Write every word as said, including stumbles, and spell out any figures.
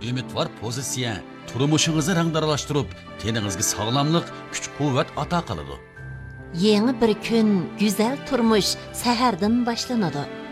umidvor pozitsiya turmushingizni rangdaralashtirib, teningizga sog'lomlik, kuch-quvvat ato qiladi. Yeni bir kun, güzel turmuş sahardan boshlanadi.